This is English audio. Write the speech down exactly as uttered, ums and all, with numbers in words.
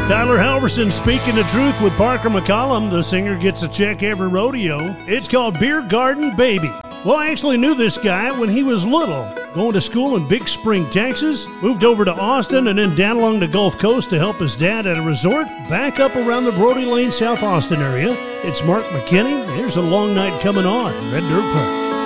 Tyler Halverson speaking the truth with Parker McCollum. The singer gets a check every rodeo. It's called Beer Garden Baby. Well, I actually knew this guy when he was little, going to school in Big Spring, Texas, moved over to Austin and then down along the Gulf Coast to help his dad at a resort, back up around the Brody Lane, South Austin area. It's Mark McKinney. Here's A Long Night Coming On, Red Dirt Park.